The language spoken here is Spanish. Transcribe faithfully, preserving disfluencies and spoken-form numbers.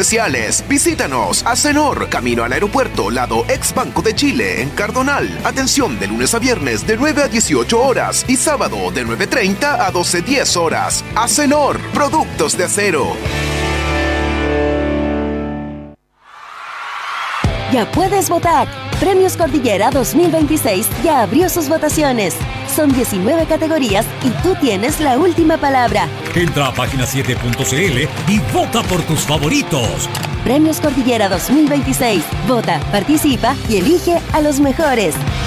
especiales. Visítanos. Acenor, camino al aeropuerto, lado ex Banco de Chile, en Cardonal. Atención de lunes a viernes de nueve a dieciocho horas y sábado de nueve treinta a doce diez horas. Acenor, productos de acero. Ya puedes votar. Premios Cordillera dos mil veintiséis ya abrió sus votaciones. Son diecinueve categorías y tú tienes la última palabra. Entra a página siete punto c l y vota por tus favoritos. Premios Cordillera dos mil veintiséis. Vota, participa y elige a los mejores.